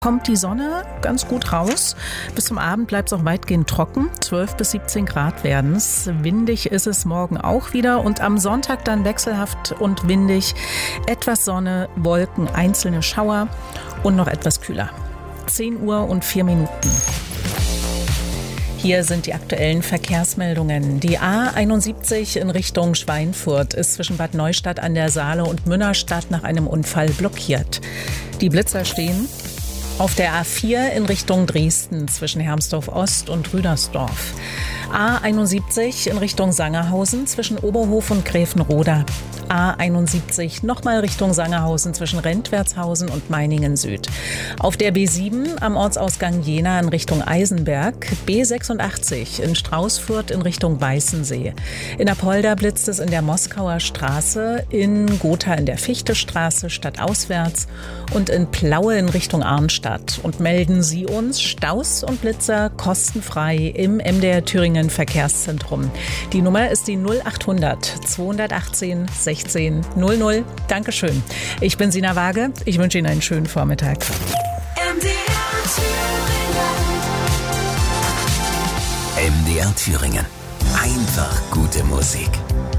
Kommt die Sonne ganz gut raus. Bis zum Abend bleibt es auch weitgehend trocken. 12 bis 17 Grad werden es. Windig ist es morgen auch wieder und am Sonntag dann wechselhaft und windig. Etwas Sonne, Wolken, einzelne Schauer und noch etwas kühler. 10 Uhr und 4 Minuten. Hier sind die aktuellen Verkehrsmeldungen. Die A71 in Richtung Schweinfurt ist zwischen Bad Neustadt an der Saale und Münnerstadt nach einem Unfall blockiert. Die Blitzer stehen auf der A4 in Richtung Dresden zwischen Hermsdorf Ost und Rüdersdorf. A71 in Richtung Sangerhausen zwischen Oberhof und Gräfenroda. A71 nochmal Richtung Sangerhausen zwischen Rentwertshausen und Meiningen Süd. Auf der B7 am Ortsausgang Jena in Richtung Eisenberg. B86 in Straußfurt in Richtung Weißensee. In Apolda blitzt es in der Moskauer Straße, in Gotha in der Fichtestraße stadtauswärts und in Plaue in Richtung Arnstadt. Und melden Sie uns Staus und Blitzer kostenfrei im MDR Thüringen Verkehrszentrum. Die Nummer ist die 0800 218 16 00. Dankeschön. Ich bin Sina Waage. Ich wünsche Ihnen einen schönen Vormittag. MDR Thüringen. Einfach gute Musik.